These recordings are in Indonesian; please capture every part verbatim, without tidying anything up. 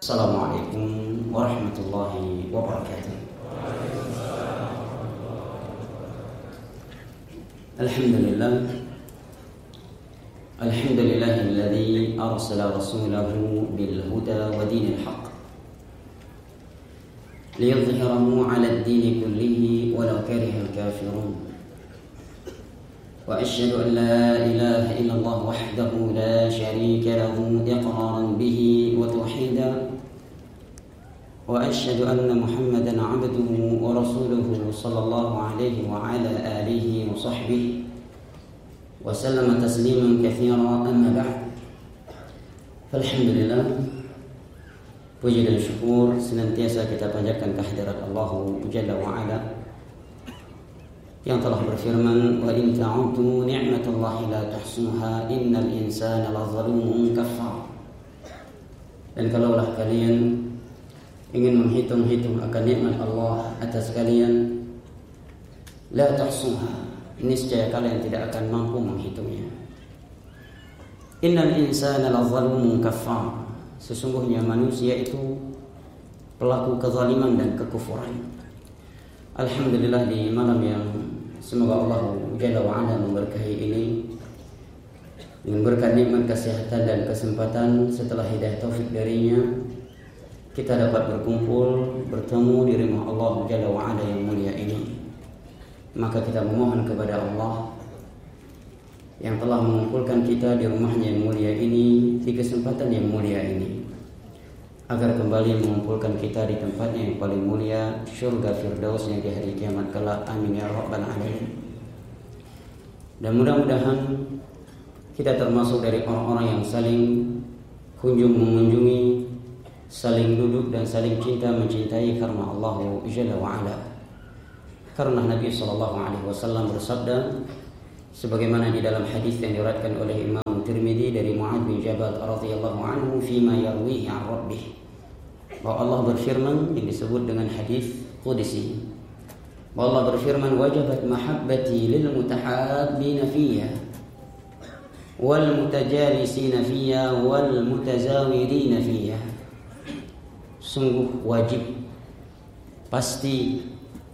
Assalamualaikum warahmatullahi wabarakatuh. Alhamdulillah Alhamdulillahilladzi arsala rasulahu bil huda wa dinil haqq liyudhhirahu 'ala ad-din kullihi walau karihal kafirun. Wa asyhadu an la ilaha illallah wahdahu la syarika lahu iqraran bihi wa tauhidan. Wa asyhadu anna Muhammadan 'abduhu wa rasuluhu sallallahu alaihi wa ala alihi wa sahbihi wa sallama tasliman katsiran, amma ba'd. Alhamdulillah, puji dan syukur senantiasa kita panjatkan kehadirat Allah Jalla wa Ala yang telah berfirman, wa in ta'uddu ni'matallahi la tuhsuha innal insana lazalumun kafar. Dan kalaulah kalian ingin menghitung-hitung akan nikmat Allah atas kalian, la tuhsuha, niscaya kalian tidak akan mampu menghitungnya. Innal insana lazalumun kafar, sesungguhnya manusia itu pelaku kezaliman dan kekufuran. Alhamdulillah, di malam yang semoga Allah Jalla wa'ala memberkahi ini dengan berkat nikmat kesehatan dan kesempatan setelah hidayah taufik darinya, kita dapat berkumpul bertemu di rumah Allah Jalla wa'ala yang mulia ini. Maka kita memohon kepada Allah yang telah mengumpulkan kita di rumahnya yang mulia ini, di kesempatan yang mulia ini, agar kembali mengumpulkan kita di tempatnya yang paling mulia, syurga firdaus yang di hari kiamat kelak. Amin ya rabbal alamin. Dan mudah-mudahan kita termasuk dari orang-orang yang saling kunjung mengunjungi, saling duduk dan saling cinta mencintai karena Allah Jalla wa Ala. Karena Nabi sallallahu alaihi wasallam bersabda sebagaimana di dalam hadis yang diriwayatkan oleh Imam Tirmidzi dari Mu'adz bin Jabal radhiyallahu anhu fima yarwihi 'an rabbih, bahwa Allah berfirman yang disebut dengan hadis qudsi, bahwa Allah berfirman, wajabat mahabbati lil mutahabbina fiyya wal mutajalisina fiyya wal mutazawirina fiyya. Sungguh wajib, pasti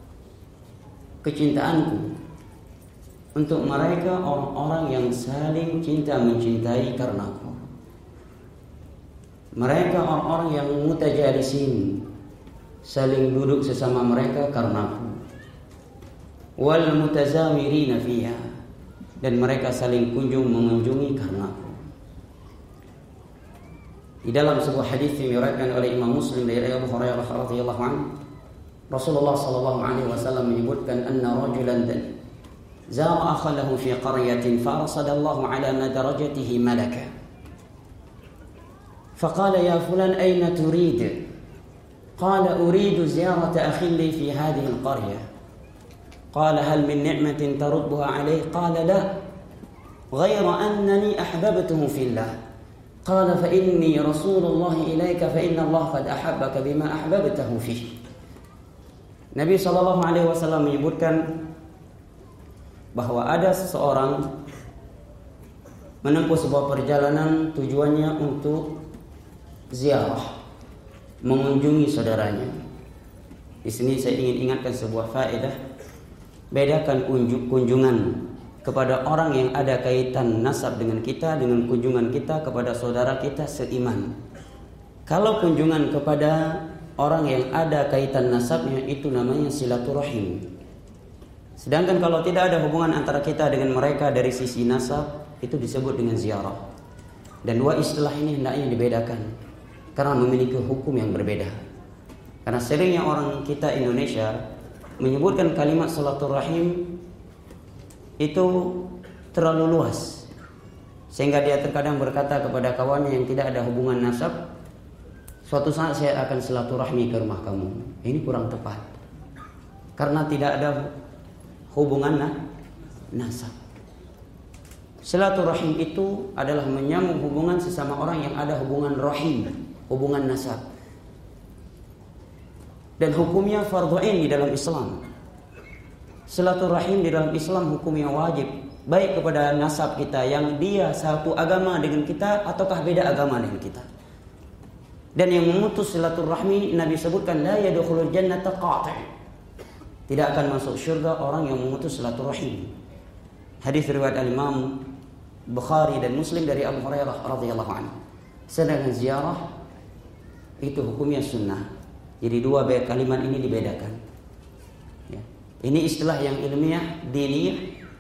kecintaanku untuk mereka orang-orang yang saling cinta mencintai karenaku. Mereka orang-orang yang mutajalisin, saling duduk sesama mereka karenaku. Wal mutazawirina fiha, dan mereka saling kunjung mengunjungi karenaku. Di dalam sebuah hadis yang diriwayatkan oleh Imam Muslim dari Abu Hurairah radhiyallahu anhu, Rasulullah sallallahu alaihi wasallam menyebutkan anna rajulan zara akhalahu fi qaryatin fa arsadallahu ala madarajatihi malaka faqala ya fulan ayna turid qala uridu ziyarata akhi li fi hadhihi alqarya qala hal min ni'matin tarudduha alayhi qala la ghayra annani ahbabtuhu fillah qala fa inni rasulullah ilayka fa inna Allah qad ahabbaka bima ahbabtahu fihi. Nabi sallallahu alaihi wasallam menyebutkan bahwa ada seseorang menempuh sebuah perjalanan tujuannya untuk ziarah, mengunjungi saudaranya. Di sini saya ingin ingatkan sebuah faedah. Bedakan kunjungan kepada orang yang ada kaitan nasab dengan kita dengan kunjungan kita kepada saudara kita seiman. Kalau kunjungan kepada orang yang ada kaitan nasabnya itu namanya silaturahim. Sedangkan kalau tidak ada hubungan antara kita dengan mereka dari sisi nasab, itu disebut dengan ziarah. Dan dua istilah ini hendaknya dibedakan karena memiliki hukum yang berbeda. Karena seringnya orang kita Indonesia menyebutkan kalimat silaturahim itu terlalu luas, sehingga dia terkadang berkata kepada kawannya yang tidak ada hubungan nasab, suatu saat saya akan silaturahmi ke rumah kamu. Ini kurang tepat, karena tidak ada hubungan nasab. Silaturahim itu adalah menyambung hubungan sesama orang yang ada hubungan rahim, hubungan nasab. Dan hukumnya fardhu ain di dalam Islam. Silaturahim di dalam Islam hukumnya wajib, baik kepada nasab kita yang dia satu agama dengan kita ataukah beda agama dengan kita. Dan yang memutus silaturahmi Nabi sebutkan la yadkhulul jannata qati'. Tidak akan masuk surga orang yang memutus silaturahim. Hadis riwayat Al-Imam Bukhari dan Muslim dari Abu Hurairah radhiyallahu anhu. Sedangkan ziarah itu hukumnya sunnah. Jadi dua kalimat ini dibedakan. Ya. Ini istilah yang ilmiah, diniyah,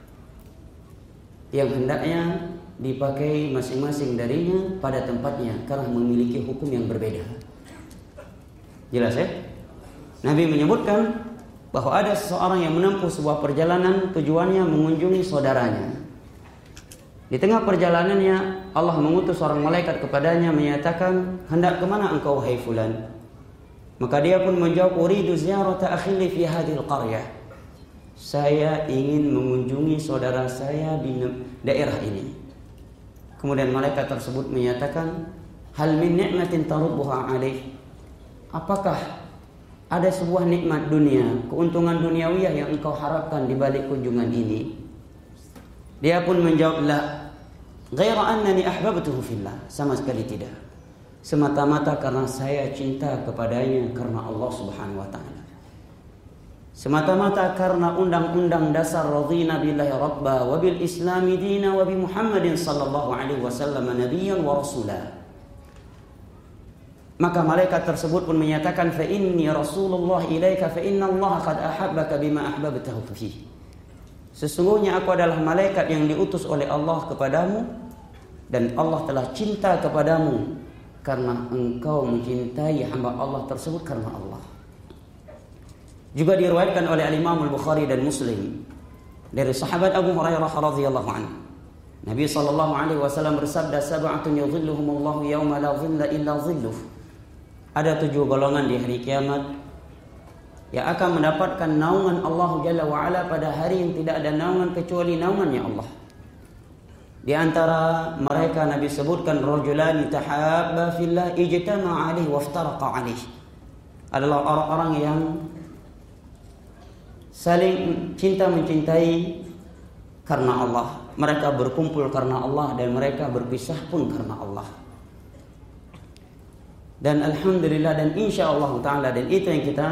yang hendaknya dipakai masing-masing darinya pada tempatnya karena memiliki hukum yang berbeda. Jelas ya? Nabi menyebutkan bahwa ada seseorang yang menempuh sebuah perjalanan tujuannya mengunjungi saudaranya. Di tengah perjalanannya Allah mengutus seorang malaikat kepadanya menyatakan, hendak kemana engkau hai fulan? Maka dia pun menjawab, uridu ziyarata akhili fi hadhil qaryah. Saya ingin mengunjungi saudara saya di daerah ini. Kemudian malaikat tersebut menyatakan, hal min ni'matin tarubbuha alaih. Apakah ada sebuah nikmat dunia, keuntungan duniawiyah yang engkau harapkan di balik kunjungan ini? Dia pun menjawab, la, ghaira annani ahbabtuhu fillah. Sama sekali tidak. Semata-mata karena saya cinta kepadanya karena Allah Subhanahu wa taala. Semata-mata karena undang-undang dasar radhina billahi rabba wa bil islami dina wa bi Muhammadin sallallahu alaihi wasallam nabiyyan wa rasula. Maka malaikat tersebut pun menyatakan, fa inni rasulullah ilaika fa inna Allah qad ahabbaka bima ahbabtahu fihi. Sesungguhnya aku adalah malaikat yang diutus oleh Allah kepadamu dan Allah telah cinta kepadamu karena engkau mencintai hamba Allah tersebut karena Allah. Juga diriwayatkan oleh Al-Imam Al-Bukhari dan Muslim dari sahabat Abu Hurairah radhiyallahu anhu. Nabi sallallahu alaihi wasallam bersabda, sab'atun yudhilluhumullahu yauma la dhilla illa dhilluh. Ada tujuh golongan di hari kiamat yang akan mendapatkan naungan Allah Jalla wa'ala pada hari yang tidak ada naungan kecuali naungannya Allah. Di antara mereka Nabi sebutkan, rajulani tahabba fillah ijtama'a alaihi waftaraqa alaihi. Adalah orang-orang yang saling cinta mencintai karena Allah. Mereka berkumpul karena Allah dan mereka berpisah pun karena Allah. Dan alhamdulillah dan insyaallah ta'ala, dan itu yang kita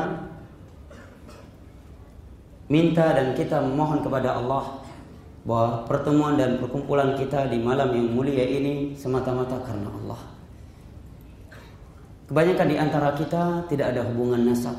minta dan kita memohon kepada Allah, bahwa pertemuan dan perkumpulan kita di malam yang mulia ini semata-mata karena Allah. Kebanyakan di antara kita tidak ada hubungan nasab.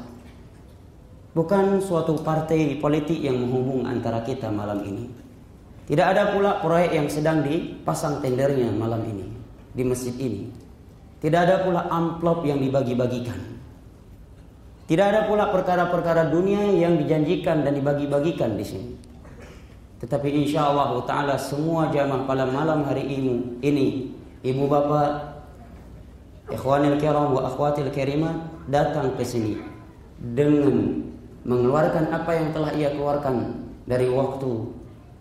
Bukan suatu partai politik yang menghubung antara kita malam ini. Tidak ada pula proyek yang sedang dipasang tendernya malam ini di masjid ini. Tidak ada pula amplop yang dibagi-bagikan. Tidak ada pula perkara-perkara dunia yang dijanjikan dan dibagi-bagikan di sini. Tetapi insyaallah ta'ala semua jamaah pada malam hari ini, ini ibu bapak, ikhwanil kiram wa akhwatil karimat datang ke sini dengan mengeluarkan apa yang telah ia keluarkan dari waktu,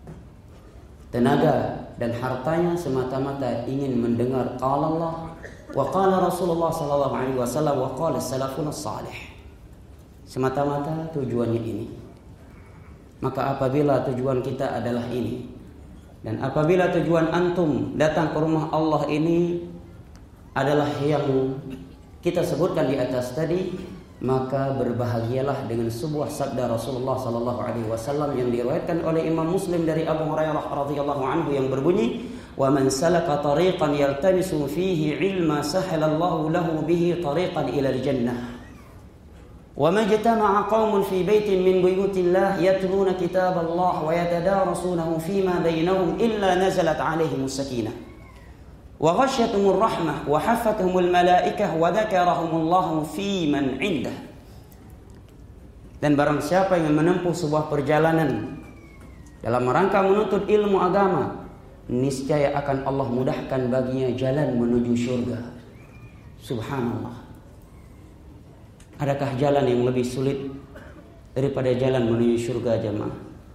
tenaga dan hartanya semata-mata ingin mendengar qala Allah wa qala Rasulullah sallallahu alaihi wasallam wa qala salafun salih. Semata-mata tujuannya ini. Maka apabila tujuan kita adalah ini, dan apabila tujuan antum datang ke rumah Allah ini adalah yang kita sebutkan di atas tadi, maka berbahagialah dengan sebuah sabda Rasulullah sallallahu alaihi wasallam yang diriwayatkan oleh Imam Muslim dari Abu Hurairah radhiyallahu anhu yang berbunyi, "Wa man salaka tariqan yaltamisu fihi ilma sahalallahu lahu bihi tariqan ila al-jannah." Wa majtama'a qaumun fi baitin min buyutillah yatluna kitaballah wa yatadarasunahu fima bainahum illa nazalat 'alaihimus sakinah wa ghashyatumur rahmah wa haffathumul malaikah wa dzakarahumullahu fi man 'indah. Dan barang siapa yang menempuh sebuah perjalanan dalam rangka menuntut ilmu agama, niscaya akan Allah mudahkan baginya jalan menuju surga. Subhanallah. Adakah jalan yang lebih sulit daripada jalan menuju surga jemaah?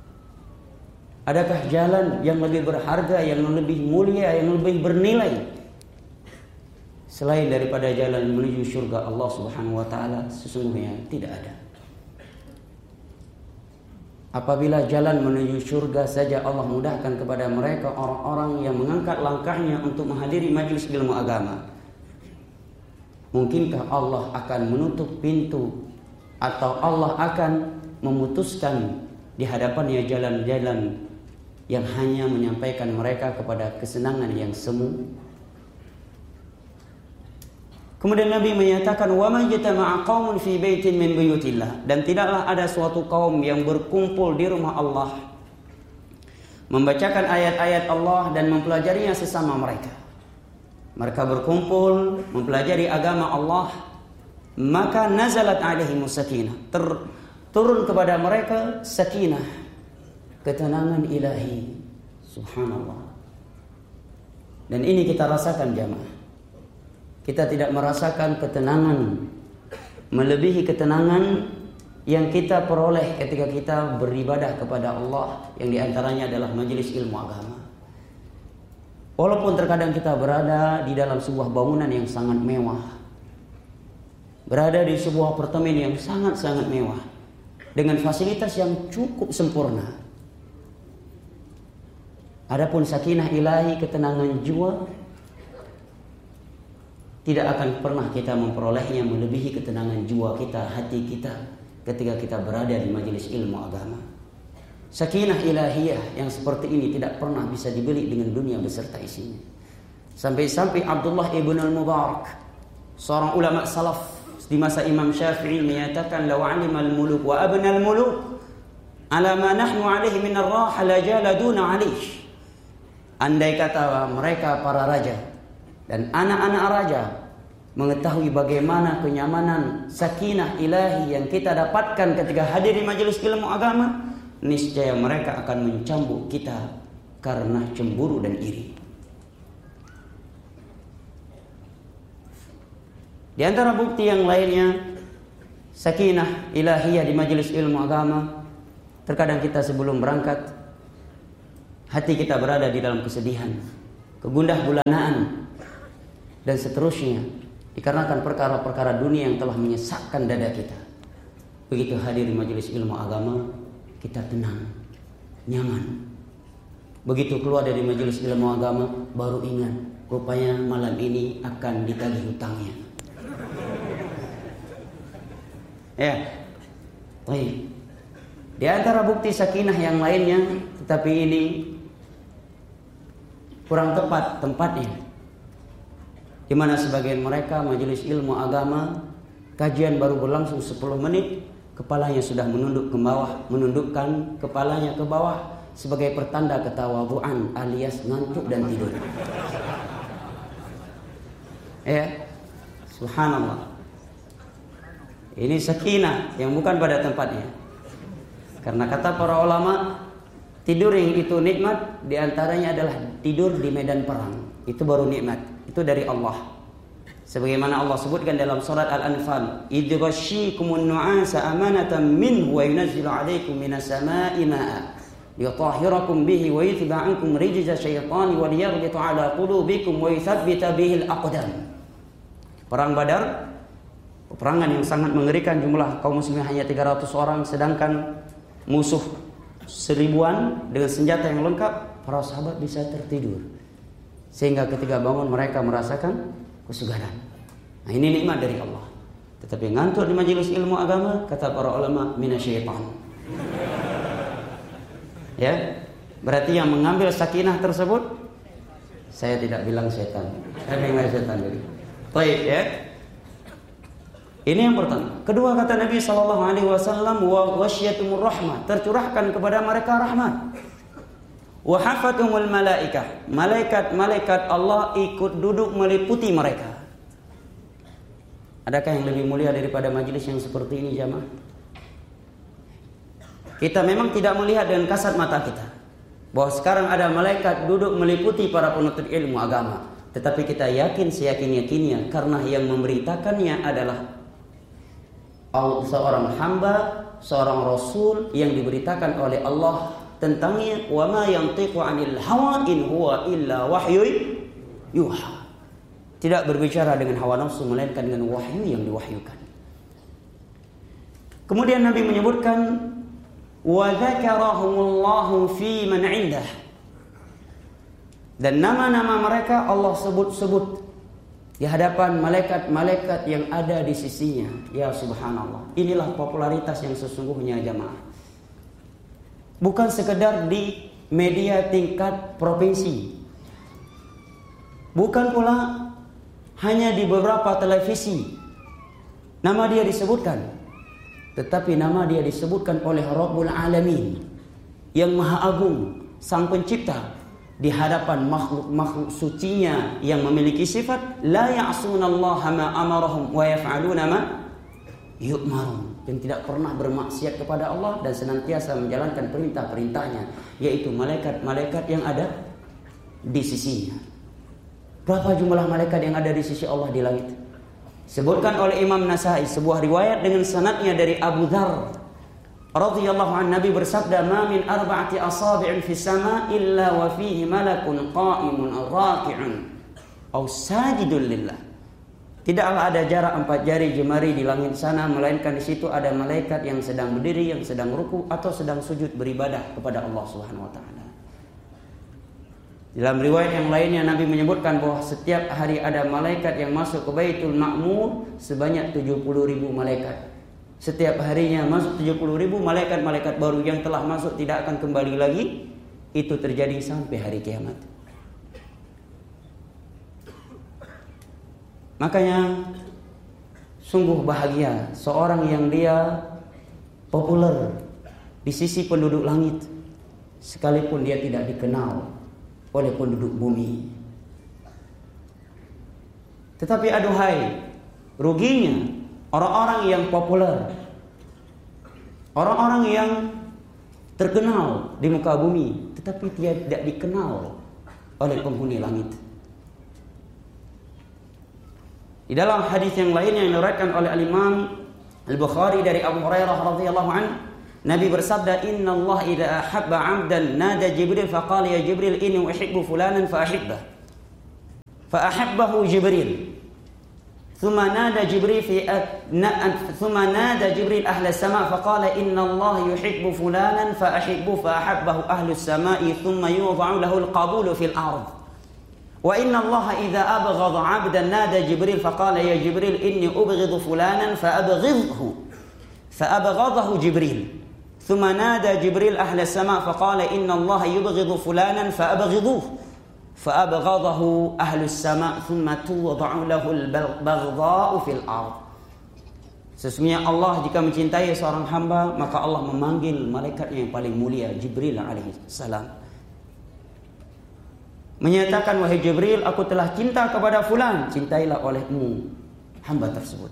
Adakah jalan yang lebih berharga, yang lebih mulia, yang lebih bernilai selain daripada jalan menuju surga Allah Subhanahu wa taala? Sesungguhnya tidak ada. Apabila jalan menuju surga saja Allah mudahkan kepada mereka orang-orang yang mengangkat langkahnya untuk menghadiri majelis ilmu agama, Mungkinkah Allah akan menutup pintu atau Allah akan memutuskan di hadapannya jalan-jalan yang hanya menyampaikan mereka kepada kesenangan yang semu? Kemudian Nabi menyatakan, wa ma jatama'a qaumun fi baitin min buyutillah, dan tidaklah ada suatu kaum yang berkumpul di rumah Allah membacakan ayat-ayat Allah dan mempelajarinya sesama mereka. Mereka berkumpul mempelajari agama Allah, maka nazalat alaihimus sakinah, turun kepada mereka sakinah, ketenangan ilahi. Subhanallah. Dan ini kita rasakan jamaah. Kita tidak merasakan ketenangan melebihi ketenangan yang kita peroleh ketika kita beribadah kepada Allah, yang diantaranya adalah majelis ilmu agama. Walaupun terkadang kita berada di dalam sebuah bangunan yang sangat mewah, berada di sebuah apartemen yang sangat-sangat mewah, dengan fasilitas yang cukup sempurna, adapun sakinah ilahi, ketenangan jiwa, tidak akan pernah kita memperolehnya melebihi ketenangan jiwa kita, hati kita, ketika kita berada di majelis ilmu agama. Sakinah ilahiyah yang seperti ini tidak pernah bisa dibeli dengan dunia beserta isinya. Sampai-sampai Abdullah ibn al-Mubarak, seorang ulama salaf di masa Imam Syafi'i, menyatakan, law 'alima al-muluk wa abna al-muluk ala ma nahnu 'alaihi min ar-raha la jaladuna 'alaihi. Andai kata mereka para raja dan anak-anak raja mengetahui bagaimana kenyamanan sakinah ilahi yang kita dapatkan ketika hadir di majelis ilmu agama, niscaya mereka akan mencambuk kita karena cemburu dan iri. Di antara bukti yang lainnya sakinah ilahiyah di majelis ilmu agama, terkadang kita sebelum berangkat hati kita berada di dalam kesedihan, kegundah gulanaan, dan seterusnya, dikarenakan perkara-perkara dunia yang telah menyesakkan dada kita. Begitu hadir di majelis ilmu agama, kita tenang, nyaman. Begitu keluar dari majelis ilmu agama, baru ingat, rupanya malam ini akan ditagih hutangnya. Ya, baik. Di antara bukti sakinah yang lainnya, tetapi ini kurang tepat tempatnya, di mana sebagian mereka majelis ilmu agama, kajian baru berlangsung sepuluh menit, kepalanya sudah menunduk ke bawah, menundukkan kepalanya ke bawah sebagai pertanda ketawaduan alias ngantuk dan tidur. Ya, subhanallah. Ini sakinah yang bukan pada tempatnya. Karena kata para ulama, tidur yang itu nikmat diantaranya adalah tidur di medan perang. Itu baru nikmat. Itu dari Allah. Sebagaimana Allah sebutkan dalam surat Al-Anfal, idh ghashshikumun nu'asa amanatan minhu wa yunazzilu 'alaikum minas sama'i ma'a liyutahhirakum bihi wa yuthiba 'ankum rijza syaitani wa liyarbitu 'ala qulubikum wa yuthabbita bihil aqdam. Perang Badar, peperangan yang sangat mengerikan, jumlah kaum muslimin hanya tiga ratus orang, sedangkan musuh seribuan dengan senjata yang lengkap. Para sahabat bisa tertidur, sehingga ketika bangun mereka merasakan kesegaran. Nah, ini nikmat dari Allah. Tetapi ngantuk di majelis ilmu agama, kata para ulama, minasyaitan. Ya, berarti yang mengambil sakinah tersebut, saya tidak bilang setan, saya bilang setan jadi. Baik, ya. Ini yang pertama. Kedua, kata Nabi sallallahu alaihi wasallam, wa ghasyiyatumur rahmah, tercurahkan kepada mereka rahmat. Wa hafatumul malaikah, malaikat-malaikat Allah ikut duduk meliputi mereka. Adakah yang lebih mulia daripada majelis yang seperti ini, jamaah? Kita memang tidak melihat dengan kasat mata kita bahwa sekarang ada malaikat duduk meliputi para penuntut ilmu agama, tetapi kita yakin seyakin-yakinnya karena yang memberitakannya adalah seorang hamba, seorang rasul yang diberitakan oleh Allah tentangnya, wa ma yantiqu 'anil hawa in huwa illa wahyu yuha. Tidak berbicara dengan hawa nafsu melainkan dengan wahyu yang diwahyukan. Kemudian Nabi menyebutkan wa dzakarahumullahu fi man 'indah, dan nama-nama mereka Allah sebut-sebut di hadapan malaikat-malaikat yang ada di sisinya. Ya subhanallah. Inilah popularitas yang sesungguhnya jamaah. Bukan sekedar di media tingkat provinsi. Bukan pula hanya di beberapa televisi nama dia disebutkan. Tetapi nama dia disebutkan oleh Rabbul Alamin, yang Maha Agung, Sang Pencipta, di hadapan makhluk-makhluk sucinya yang memiliki sifat la ya'sunallaha ma amarahum wa yaf'aluna ma yu'marun, yang tidak pernah bermaksiat kepada Allah dan senantiasa menjalankan perintah-perintahnya, yaitu malaikat-malaikat yang ada di sisinya. Berapa jumlah malaikat yang ada di sisi Allah di langit? Sebutkan oleh Imam Nasai sebuah riwayat dengan sanadnya dari Abu Dzar radhiyallahu anhu, Nabi bersabda, "Ma min arba'ati asabi'in fis sama illa wa fihi malakun qa'imun raki'un aw sajidun lillah." Tidaklah ada jarak empat jari jemari di langit sana, melainkan di situ ada malaikat yang sedang berdiri, yang sedang ruku atau sedang sujud beribadah kepada Allah Subhanahu wa taala. Dalam riwayat yang lainnya Nabi menyebutkan bahwa setiap hari ada malaikat yang masuk ke Baitul Ma'mur sebanyak tujuh puluh ribu malaikat. Setiap harinya masuk tujuh puluh ribu malaikat-malaikat baru, yang telah masuk tidak akan kembali lagi. Itu terjadi sampai hari kiamat. Makanya sungguh bahagia seorang yang dia populer di sisi penduduk langit, sekalipun dia tidak dikenal oleh penduduk bumi. Tetapi aduhai, ruginya orang-orang yang populer, orang-orang yang terkenal di muka bumi, tetapi dia tidak dikenal oleh penghuni langit. Di dalam hadis yang lain yang diriwayatkan oleh Al-Imam Al-Bukhari dari Abu Hurairah radhiyallahu anhu, Nabi bersabda, "Inna Allah idza ahabba 'abdan nada Jibril faqala ya Jibril inni uhibbu fulanan fa ahibbah." Fa ahabbahu Jibril. ثم نادى جبريل في ثم نادى جبريل أهل السماء فقال إن الله يحب فلانا فأحبه فأحبه أهل السماء ثم يوضع له القبول في الأرض وإن الله إذا أبغض عبدا نادى جبريل فقال يا جبريل إني أبغض فلانا فأبغضه فأبغضه جبريل ثم نادى جبريل أهل السماء فقال إن الله يبغض فلانا فأبغضوه فأبغضه أهل السماء ثم توضع له البغضاء في الأرض. Sesungguhnya Allah jika mencintai seorang hamba, maka Allah memanggil malaikatnya yang paling mulia, Jibril alaihi salam, menyatakan, "Wahai Jibril, aku telah cinta kepada fulan, cintailah olehmu hamba tersebut."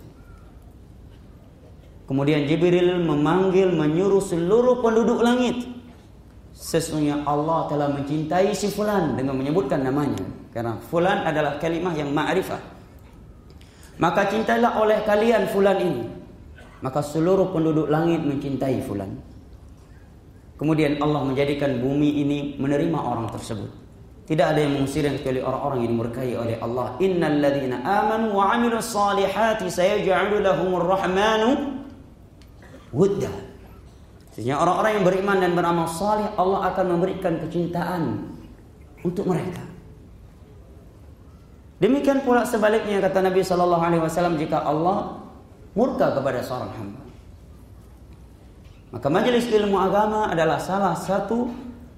Kemudian Jibril memanggil, menyuruh seluruh penduduk langit, sesungguhnya Allah telah mencintai si fulan, dengan menyebutkan namanya, karena fulan adalah kalimah yang ma'rifah. Maka cintailah oleh kalian fulan ini. Maka seluruh penduduk langit mencintai fulan. Kemudian Allah menjadikan bumi ini menerima orang tersebut. Tidak ada yang mengusir kecuali orang-orang yang dimurkai oleh Allah. Innal ladzina amanu wa 'amilus salihati sayaj'alu lahumur rahmanu wudda. Sehingga orang-orang yang beriman dan beramal saleh, Allah akan memberikan kecintaan untuk mereka. Demikian pula sebaliknya, kata Nabi sallallahu alaihi wasallam, jika Allah murka kepada seorang hamba, maka majelis ilmu agama adalah salah satu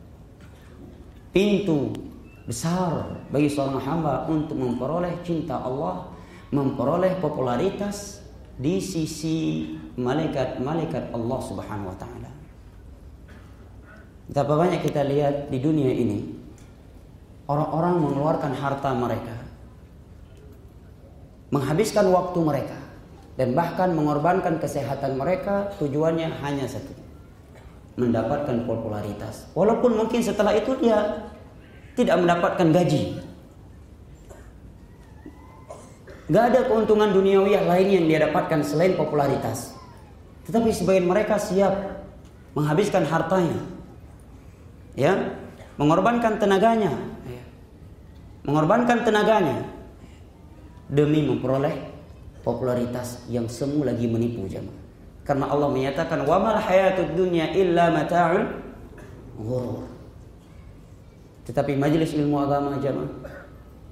pintu besar bagi seorang hamba untuk memperoleh cinta Allah, memperoleh popularitas di sisi malaikat-malaikat Allah Subhanahu wa taala. Betapa banyak kita lihat di dunia ini orang-orang mengeluarkan harta mereka, menghabiskan waktu mereka, dan bahkan mengorbankan kesehatan mereka, tujuannya hanya satu, mendapatkan popularitas. Walaupun mungkin setelah itu dia tidak mendapatkan gaji, gak ada keuntungan duniawi lain yang dia dapatkan selain popularitas, tetapi sebagian mereka siap menghabiskan hartanya, ya, mengorbankan tenaganya, ya, mengorbankan tenaganya demi memperoleh popularitas yang semu lagi menipu jemaah. Karena Allah menyatakan, wa mal hayatud dunya illa mata'ul ghurur. Tetapi majelis ilmu agama jemaah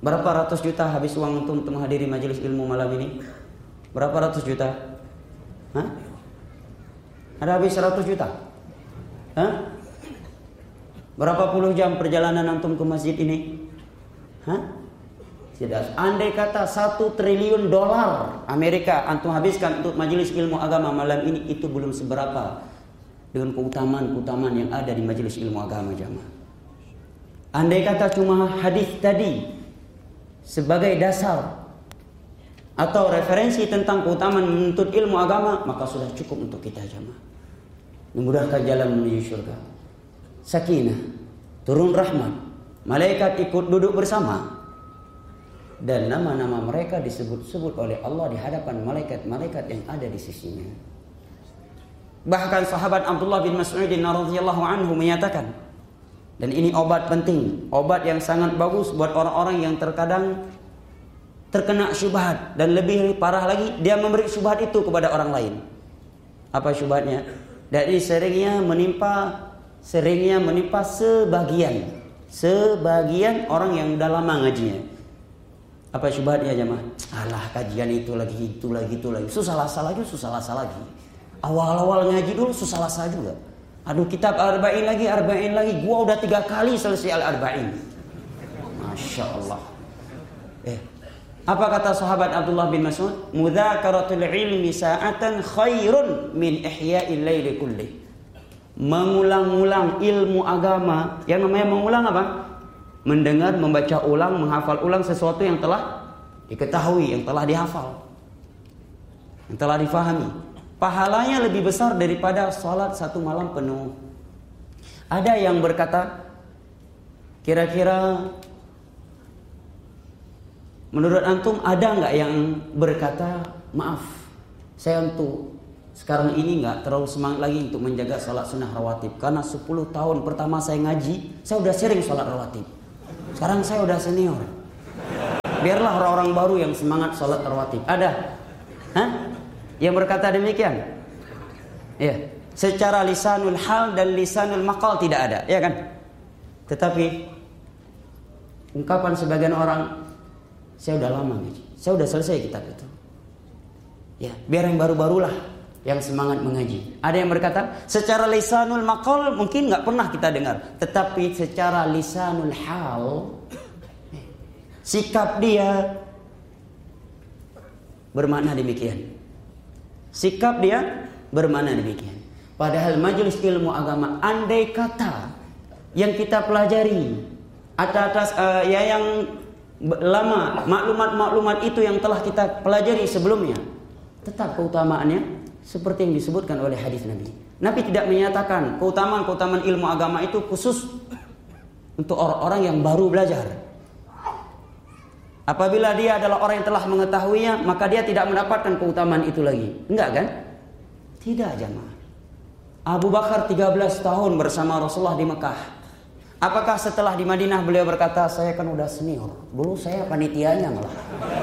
Berapa ratus juta habis uang untuk, untuk menghadiri majelis ilmu malam ini? Berapa ratus juta? Hah? Ada habis seratus juta? Hah? Berapa puluh jam perjalanan antum ke masjid ini? Hah? Tidak. Andai kata satu triliun dolar Amerika antum habiskan untuk majelis ilmu agama malam ini, itu belum seberapa dengan keutamaan-keutamaan yang ada di majelis ilmu agama jamaah. Andai kata cuma hadis tadi sebagai dasar atau referensi tentang keutamaan menuntut ilmu agama, maka sudah cukup untuk kita jamaah. Memudahkan jalan menuju surga. Sakinah, turun rahmat, malaikat ikut duduk bersama, dan nama-nama mereka disebut-sebut oleh Allah di hadapan malaikat-malaikat yang ada di sisinya. Bahkan sahabat Abdullah bin Mas'ud radhiyallahu anhu menyatakan, dan ini obat penting, obat yang sangat bagus buat orang-orang yang terkadang terkena syubhat, dan lebih parah lagi dia memberi syubhat itu kepada orang lain. Apa syubhatnya? Dari seringnya menimpa seringnya menimpa sebagian sebagian orang yang udah lama ngajinya. Apa syubhatnya jemaah? Alah, kajian itu lagi, itu lagi, itu lagi. Susah lasa lagi, susah lasa lagi. Awal-awal ngaji dulu susah lasa juga. Aduh, kitab arba'in lagi, arba'in lagi. Gua udah tiga kali selesai al-arba'in. Masya Allah. Eh, apa kata sahabat Abdullah bin Mas'ud? Mudzakaratul ilmi sa'atan khairun min ihya'il laili kulli. Mengulang-ulang ilmu agama. Yang namanya mengulang apa? Mendengar, membaca ulang, menghafal ulang sesuatu yang telah diketahui, yang telah dihafal, yang telah difahami. Pahalanya lebih besar daripada sholat satu malam penuh. Ada yang berkata, kira-kira menurut antum ada nggak yang berkata, maaf, saya untuk sekarang ini nggak terlalu semangat lagi untuk menjaga sholat sunnah rawatib, karena sepuluh tahun pertama saya ngaji, saya udah sering sholat rawatib. Sekarang saya udah senior. Biarlah orang-orang baru yang semangat sholat rawatib. Ada? Hah? Yang berkata demikian? Ya. Secara lisanul hal dan lisanul maqal tidak ada, ya kan? Tetapi ungkapan sebagian orang, saya udah lama ngaji, saya udah selesai kitab itu. Ya, biar yang baru-barulah yang semangat mengaji. Ada yang berkata, secara lisanul maqal mungkin nggak pernah kita dengar, tetapi secara lisanul hal, sikap dia bermakna demikian. Sikap dia bermakna demikian. Padahal majelis ilmu agama, andai kata yang kita pelajari atas uh, ya yang lama, maklumat-maklumat itu yang telah kita pelajari sebelumnya, tetap keutamaannya seperti yang disebutkan oleh hadis Nabi. Nabi tidak menyatakan keutamaan-keutamaan ilmu agama itu khusus untuk orang-orang yang baru belajar. Apabila dia adalah orang yang telah mengetahuinya, maka dia tidak mendapatkan keutamaan itu lagi. Enggak kan? Tidak jamaah. Abu Bakar tiga belas tahun bersama Rasulullah di Mekah. Apakah setelah di Madinah beliau berkata, saya kan udah senior, dulu saya panitianya malah.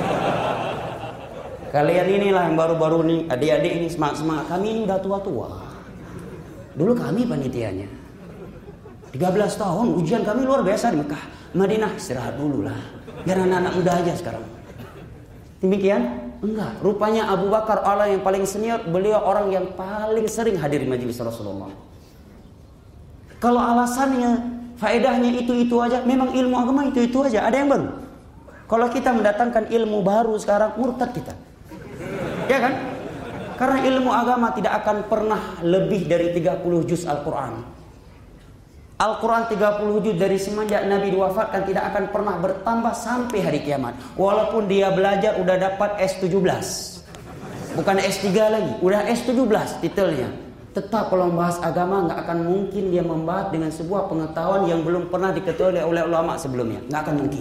Kalian inilah yang baru-baru nih, adik-adik ini semangat-semangat. Kami ini udah tua-tua. Dulu kami panitianya. tiga belas tahun, ujian kami luar biasa di Mekah. Madinah istirahat dulu lah. Biar anak-anak muda aja sekarang. Demikian? Enggak. Rupanya Abu Bakar orang yang paling senior, beliau orang yang paling sering hadir di majelis Rasulullah. Kalau alasannya, faedahnya itu-itu aja, memang ilmu agama itu-itu aja. Ada yang baru? Kalau kita mendatangkan ilmu baru sekarang, murtad kita. Ya kan? Karena ilmu agama tidak akan pernah lebih dari tiga puluh juz Al-Quran. Al-Quran tiga puluh juz dari semenjak Nabi diwafatkan tidak akan pernah bertambah sampai hari kiamat. Walaupun dia belajar udah dapat S tujuh belas. Bukan S tiga lagi, udah S tujuh belas titelnya. Tetap kalau membahas agama nggak akan mungkin dia membahas dengan sebuah pengetahuan yang belum pernah diketahui oleh ulama sebelumnya. Nggak akan mungkin.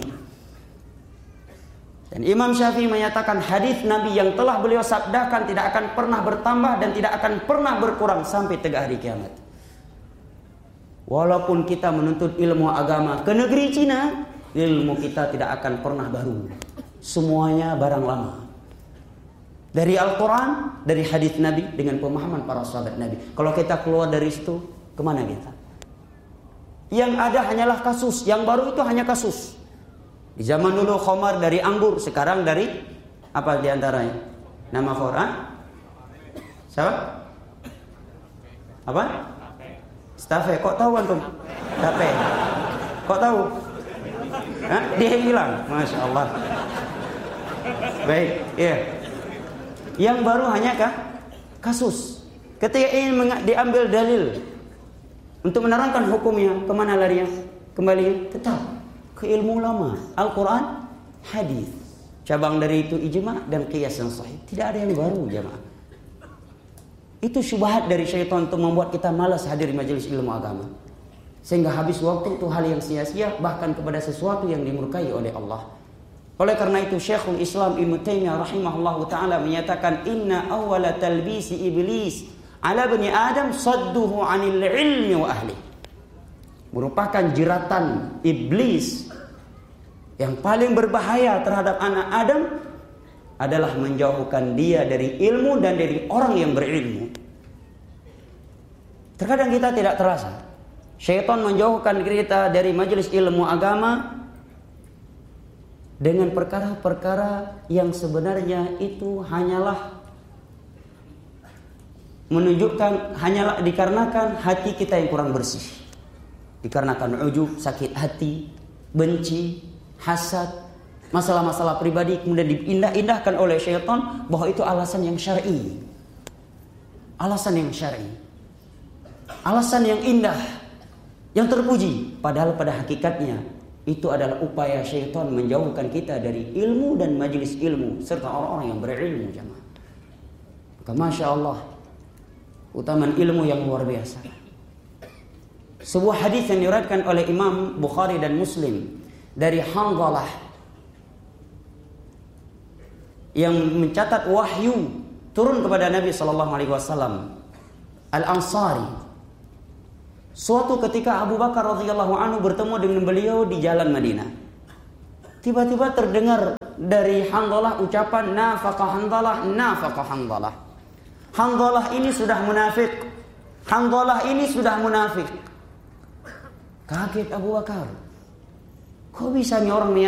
Dan Imam Syafi'i menyatakan hadis Nabi yang telah beliau sabdakan tidak akan pernah bertambah dan tidak akan pernah berkurang sampai tegak hari kiamat. Walaupun kita menuntut ilmu agama ke negeri Cina, ilmu kita tidak akan pernah baru. Semuanya barang lama. Dari Al-Quran, dari hadis Nabi dengan pemahaman para sahabat Nabi. Kalau kita keluar dari situ, kemana kita? Yang ada hanyalah kasus. Yang baru itu hanya kasus. Di zaman dulu khamar dari anggur, sekarang dari apa diantaranya? Nama Quran? Siapa? Apa? Stafe. Kok tahu antum? Stafe. Kok tahu? Hah? Dia hilang. Masya Allah. Baik, ya. Yang baru hanya kah? Kasus. Ketika ingin diambil dalil untuk menerangkan hukumnya, kemana larinya? Kembali tetap ke ilmu ulama, Al-Quran, hadis. Cabang dari itu ijma dan qiyas yang sahih. Tidak ada yang baru, jemaah. Itu syubhat dari syaitan untuk membuat kita malas hadir majelis ilmu agama, sehingga habis waktu itu hal yang sia-sia, bahkan kepada sesuatu yang dimurkai oleh Allah. Oleh karena itu Syekhul Islam Ibnu Taimiyah rahimahullahu taala menyatakan, inna awwala talbisi iblis ala bani Adam sadduhu 'anil ilmi wa ahli. Merupakan jeratan iblis yang paling berbahaya terhadap anak Adam adalah menjauhkan dia dari ilmu dan dari orang yang berilmu. Terkadang kita tidak terasa, syaitan menjauhkan kita dari majelis ilmu agama dengan perkara-perkara yang sebenarnya itu hanyalah menunjukkan, hanyalah dikarenakan hati kita yang kurang bersih, dikarenakan ujub, sakit hati, benci, hasad, masalah-masalah pribadi, kemudian diindah-indahkan oleh syaitan bahwa itu alasan yang syar'i, alasan yang syar'i, alasan yang indah, yang terpuji. Padahal pada hakikatnya itu adalah upaya syaitan menjauhkan kita dari ilmu dan majelis ilmu serta orang-orang yang berilmu, jemaah. Maka Masya Allah, utamaan ilmu yang luar biasa. Sebuah hadis yang diriwayatkan oleh Imam Bukhari dan Muslim dari Hanzalah yang mencatat wahyu turun kepada Nabi sallallahu alaihi wasallam, Al-Ansari. Suatu ketika Abu Bakar radhiyallahu anhu bertemu dengan beliau di jalan Madinah. Tiba-tiba terdengar dari Hanzalah ucapan nafaqa Hanzalah, nafaqa Hanzalah. Hanzalah ini sudah munafik. Hanzalah ini sudah munafik. Kaget Abu Bakar. Kok bisa nih orang